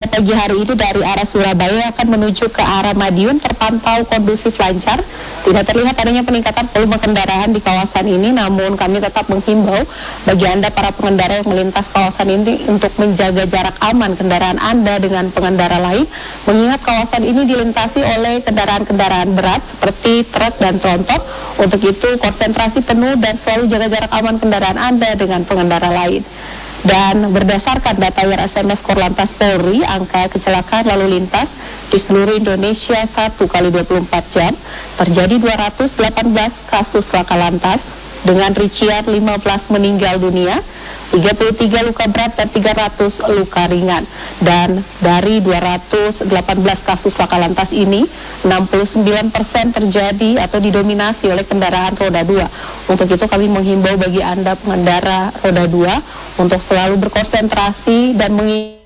pagi hari ini dari arah Surabaya akan menuju ke arah Madiun terpantau kondusif lancar. Tidak terlihat adanya peningkatan volume kendaraan di kawasan ini, namun kami tetap menghimbau bagi Anda para pengendara yang melintas kawasan ini untuk menjaga jarak aman kendaraan Anda dengan pengendara lain, mengingat kawasan ini dilintasi oleh kendaraan-kendaraan berat seperti truk dan tronton. Untuk itu konsentrasi penuh dan selalu jaga jarak aman kendaraan Anda dengan pengendara lain. Dan berdasarkan data SMS Korlantas Polri, angka kecelakaan lalu lintas di seluruh Indonesia 1 kali 24 jam terjadi 218 kasus laka lantas dengan rincian 15 meninggal dunia, 33 luka berat dan 300 luka ringan. Dan dari 218 kasus laka lantas ini, 69% terjadi atau didominasi oleh kendaraan roda 2. Untuk itu kami menghimbau bagi Anda pengendara roda 2 untuk selalu berkonsentrasi dan